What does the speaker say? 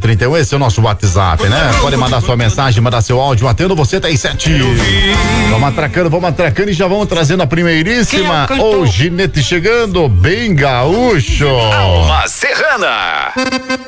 31, esse é o nosso WhatsApp, né? Pode mandar sua mensagem, mandar seu áudio, atendo você, tá aí 7. Vamos atracando e já vamos trazendo a primeiríssima. O ginete chegando, bem gaúcho. Alma Serrana.